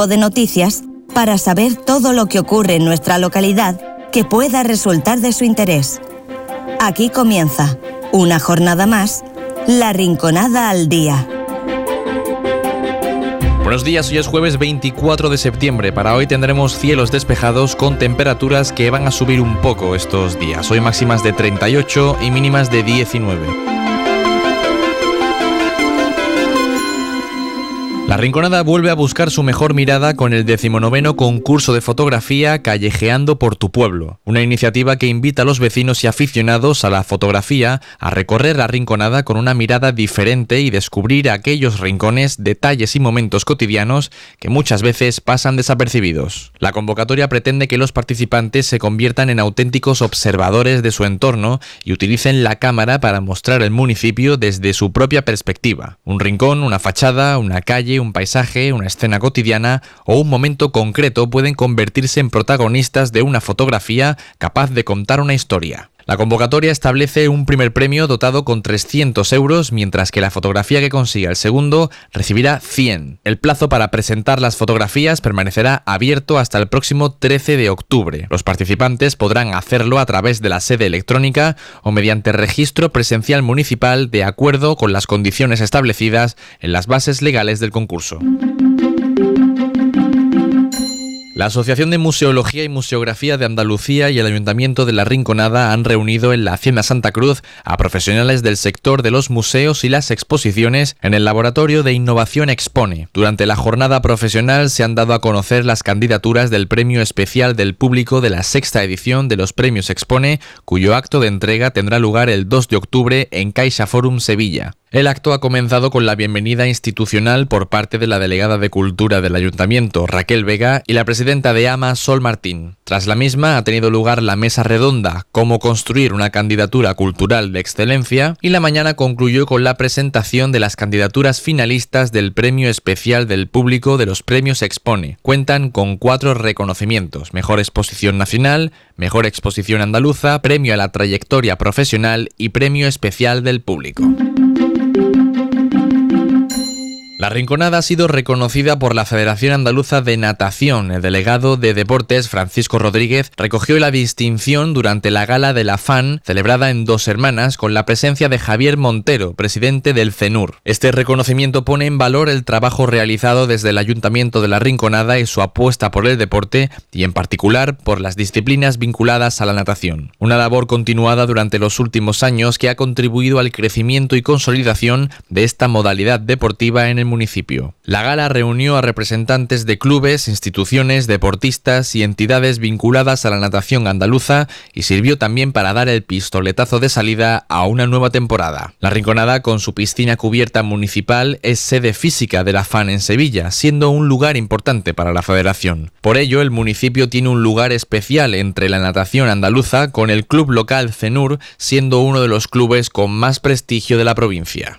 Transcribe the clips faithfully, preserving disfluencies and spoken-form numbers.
tipo de noticias para saber todo lo que ocurre en nuestra localidad que pueda resultar de su interés. Aquí comienza, una jornada más, La Rinconada al Día. Buenos días, hoy es jueves veinticuatro de septiembre. Para hoy tendremos cielos despejados con temperaturas que van a subir un poco estos días. Hoy máximas de treinta y ocho y mínimas de diecinueve. La Rinconada vuelve a buscar su mejor mirada con el decimonoveno concurso de fotografía Callejeando por tu pueblo, una iniciativa que invita a los vecinos y aficionados a la fotografía a recorrer la Rinconada con una mirada diferente y descubrir aquellos rincones, detalles y momentos cotidianos que muchas veces pasan desapercibidos. La convocatoria pretende que los participantes se conviertan en auténticos observadores de su entorno y utilicen la cámara para mostrar el municipio desde su propia perspectiva. Un rincón, una fachada, una calle, un paisaje, una escena cotidiana o un momento concreto pueden convertirse en protagonistas de una fotografía capaz de contar una historia. La convocatoria establece un primer premio dotado con trescientos euros, mientras que la fotografía que consiga el segundo recibirá cien. El plazo para presentar las fotografías permanecerá abierto hasta el próximo trece de octubre. Los participantes podrán hacerlo a través de la sede electrónica o mediante registro presencial municipal de acuerdo con las condiciones establecidas en las bases legales del concurso. La Asociación de Museología y Museografía de Andalucía y el Ayuntamiento de La Rinconada han reunido en la Hacienda Santa Cruz a profesionales del sector de los museos y las exposiciones en el Laboratorio de Innovación Expone. Durante la jornada profesional se han dado a conocer las candidaturas del Premio Especial del Público de la sexta edición de los Premios Expone, cuyo acto de entrega tendrá lugar el dos de octubre en Caixa Forum Sevilla. El acto ha comenzado con la bienvenida institucional por parte de la delegada de Cultura del Ayuntamiento, Raquel Vega, y la presidenta de AMA, Sol Martín. Tras la misma ha tenido lugar la mesa redonda Cómo construir una candidatura cultural de excelencia, y la mañana concluyó con la presentación de las candidaturas finalistas del Premio Especial del Público de los Premios Expone. Cuentan con cuatro reconocimientos: Mejor Exposición Nacional, Mejor Exposición Andaluza, Premio a la Trayectoria Profesional y Premio Especial del Público. La Rinconada ha sido reconocida por la Federación Andaluza de Natación. El delegado de Deportes, Francisco Rodríguez, recogió la distinción durante la gala de la F A N, celebrada en Dos Hermanas, con la presencia de Javier Montero, presidente del CENUR. Este reconocimiento pone en valor el trabajo realizado desde el Ayuntamiento de La Rinconada y su apuesta por el deporte, y en particular por las disciplinas vinculadas a la natación. Una labor continuada durante los últimos años que ha contribuido al crecimiento y consolidación de esta modalidad deportiva en el municipio. La gala reunió a representantes de clubes, instituciones, deportistas y entidades vinculadas a la natación andaluza y sirvió también para dar el pistoletazo de salida a una nueva temporada. La Rinconada, con su piscina cubierta municipal, es sede física de la F A N en Sevilla, siendo un lugar importante para la federación. Por ello, el municipio tiene un lugar especial entre la natación andaluza, con el club local CENUR siendo uno de los clubes con más prestigio de la provincia.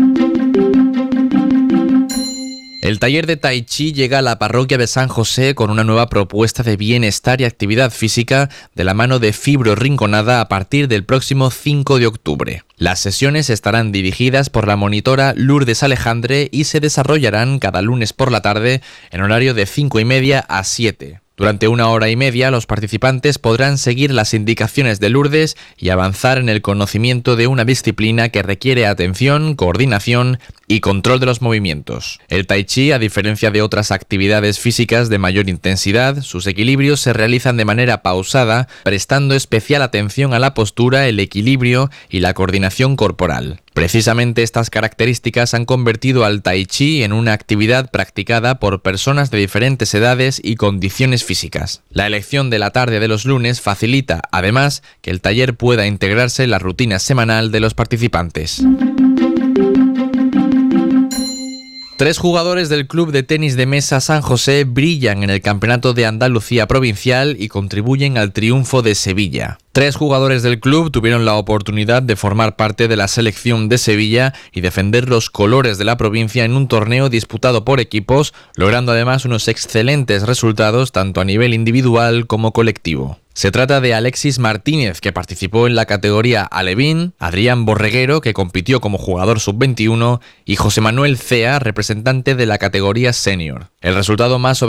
El taller de Tai Chi llega a la parroquia de San José con una nueva propuesta de bienestar y actividad física de la mano de Fibro Rinconada a partir del próximo cinco de octubre. Las sesiones estarán dirigidas por la monitora Lourdes Alejandre y se desarrollarán cada lunes por la tarde en horario de cinco y media a siete. Durante una hora y media, los participantes podrán seguir las indicaciones de Lourdes y avanzar en el conocimiento de una disciplina que requiere atención, coordinación y control de los movimientos. El Tai Chi, a diferencia de otras actividades físicas de mayor intensidad, sus equilibrios se realizan de manera pausada, prestando especial atención a la postura, el equilibrio y la coordinación corporal. Precisamente estas características han convertido al Tai Chi en una actividad practicada por personas de diferentes edades y condiciones físicas. La elección de la tarde de los lunes facilita, además, que el taller pueda integrarse en la rutina semanal de los participantes. Tres jugadores del Club de Tenis de Mesa San José brillan en el Campeonato de Andalucía Provincial y contribuyen al triunfo de Sevilla. Tres jugadores del club tuvieron la oportunidad de formar parte de la selección de Sevilla y defender los colores de la provincia en un torneo disputado por equipos, logrando además unos excelentes resultados tanto a nivel individual como colectivo. Se trata de Alexis Martínez, que participó en la categoría Alevín, Adrián Borreguero, que compitió como jugador sub veintiuno, y José Manuel Cea, representante de la categoría senior. El resultado más